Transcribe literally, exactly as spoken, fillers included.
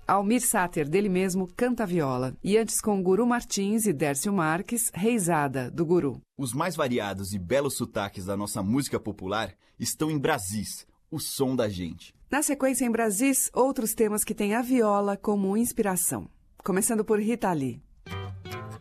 Almir Sater, dele mesmo, Canta Viola. E antes com Guru Martins e Dércio Marques, Reisada, do Guru. Os mais variados e belos sotaques da nossa música popular estão em Brasis, o som da gente. Na sequência, em Brasis, outros temas que têm a viola como inspiração. Começando por Rita Lee.